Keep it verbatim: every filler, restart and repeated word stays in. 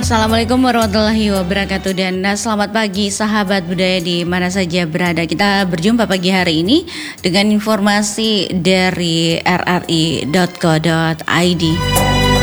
Assalamualaikum warahmatullahi wabarakatuh dan selamat pagi sahabat budaya di mana saja berada. Kita berjumpa pagi hari ini dengan informasi dari r r i dot co dot i d.